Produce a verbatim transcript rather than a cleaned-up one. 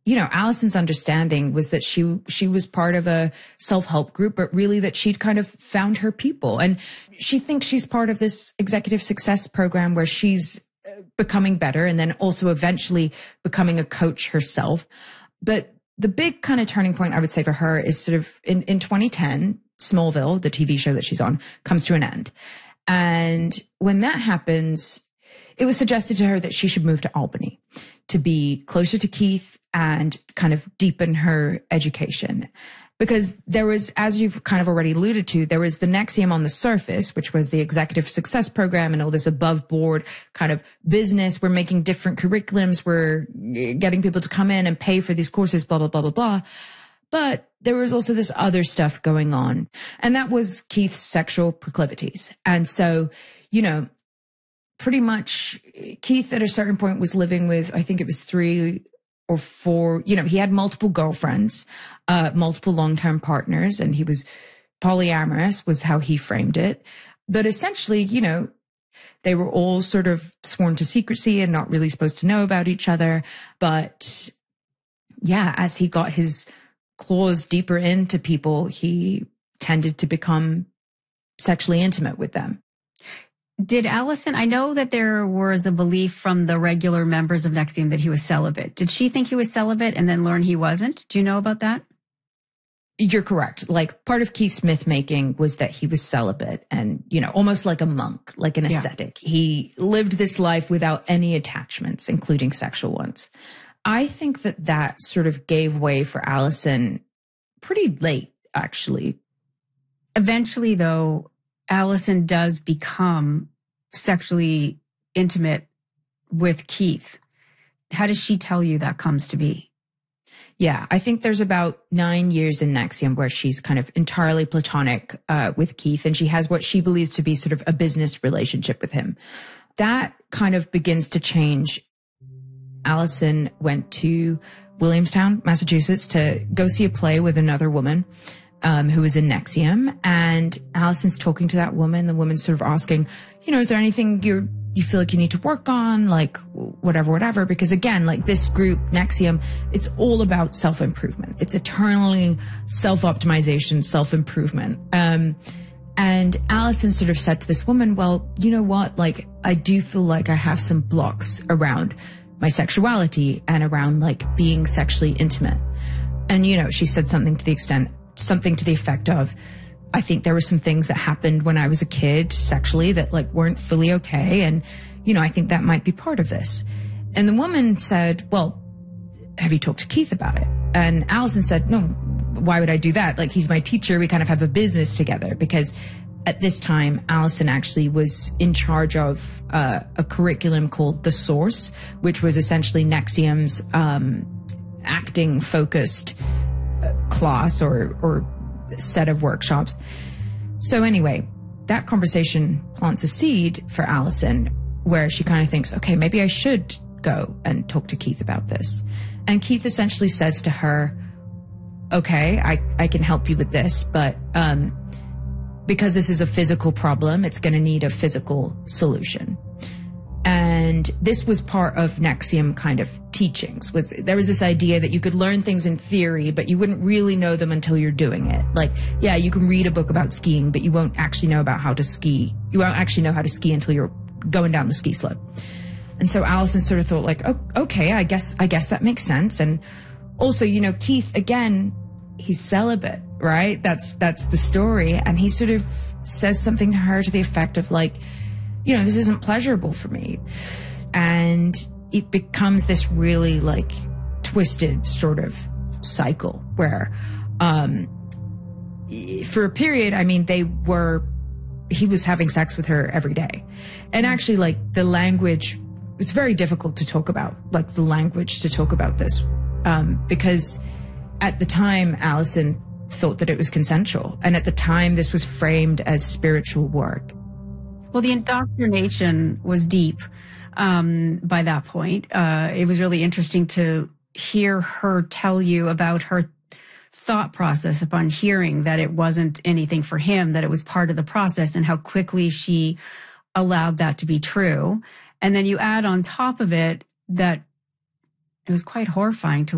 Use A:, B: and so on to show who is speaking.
A: you know, Allison's understanding was that she, she was part of a self-help group, but really that she'd kind of found her people. And she thinks she's part of this executive success program where she's becoming better and then also eventually becoming a coach herself. But the big kind of turning point I would say for her is sort of in, in twenty ten, Smallville, the T V show that she's on, comes to an end. And when that happens, it was suggested to her that she should move to Albany to be closer to Keith and kind of deepen her education. Because there was, as you've kind of already alluded to, there was the N X I V M on the surface, which was the executive success program and all this above board kind of business. We're making different curriculums. We're getting people to come in and pay for these courses, blah, blah, blah, blah, blah. But there was also this other stuff going on. And that was Keith's sexual proclivities. And so, you know, pretty much Keith at a certain point was living with, I think it was three or four, you know, he had multiple girlfriends, uh, multiple long-term partners, and he was polyamorous was how he framed it. But essentially, you know, they were all sort of sworn to secrecy and not really supposed to know about each other. But yeah, as he got his claws deeper into people, he tended to become sexually intimate with them.
B: Did Allison, I know that there was a belief from the regular members of N X I V M that he was celibate. Did she think he was celibate and then learn he wasn't? Do you know about that?
A: You're correct. Like part of Keith's myth making was that he was celibate and, you know, almost like a monk, like an ascetic. Yeah. He lived this life without any attachments, including sexual ones. I think that that sort of gave way for Allison pretty late, actually.
B: Eventually, though, Allison does become sexually intimate with Keith. How does she tell you that comes to be?
A: Yeah, I think there's about nine years in N X I V M where she's kind of entirely platonic uh, with Keith, and she has what she believes to be sort of a business relationship with him. That kind of begins to change. Allison went to Williamstown, Massachusetts to go see a play with another woman um, who was in N X I V M. And Allison's talking to that woman. The woman's sort of asking, you know, is there anything you're, you feel like you need to work on? Like whatever, whatever. Because again, like this group, N X I V M, it's all about self-improvement. It's eternally self-optimization, self-improvement. Um, and Allison sort of said to this woman, well, you know what? Like, I do feel like I have some blocks around my sexuality and around like being sexually intimate. And, you know, she said something to the extent, something to the effect of, I think there were some things that happened when I was a kid sexually that like weren't fully okay. And, you know, I think that might be part of this. And the woman said, well, have you talked to Keith about it? And Allison said, no, why would I do that? Like, he's my teacher. We kind of have a business together. Because at this time, Allison actually was in charge of uh, a curriculum called The Source, which was essentially N X I V M's um, acting-focused uh, class or, or set of workshops. So anyway, that conversation plants a seed for Allison where she kind of thinks, okay, maybe I should go and talk to Keith about this. And Keith essentially says to her, okay, I, I can help you with this, but um, because this is a physical problem, it's going to need a physical solution. And this was part of N X I V M kind of teachings. Was there was this idea that you could learn things in theory, but you wouldn't really know them until you're doing it. Like, yeah, you can read a book about skiing, but you won't actually know about how to ski. You won't actually know how to ski until you're going down the ski slope. And so Allison sort of thought like, oh, okay, I guess, I guess that makes sense. And also, you know, Keith, again, he's celibate, right? That's, that's the story. And he sort of says something to her to the effect of like, you know, this isn't pleasurable for me. And it becomes this really like twisted sort of cycle where, um, for a period, I mean, they were, he was having sex with her every day. And actually like the language, it's very difficult to talk about, like the language to talk about this, um, because at the time, Allison thought that it was consensual. And at the time, this was framed as spiritual work.
B: Well, the indoctrination was deep um, by that point. Uh, it was really interesting to hear her tell you about her thought process upon hearing that it wasn't anything for him, that it was part of the process, and how quickly she allowed that to be true. And then you add on top of it that it was quite horrifying to